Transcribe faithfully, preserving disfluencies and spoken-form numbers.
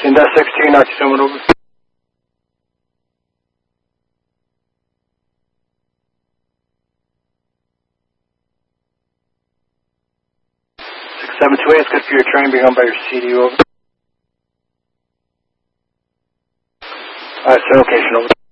Index six two, Nazi seven, over. six seven two eight, it's good for your train, being on by your C D, over. Alright, sir, location, over.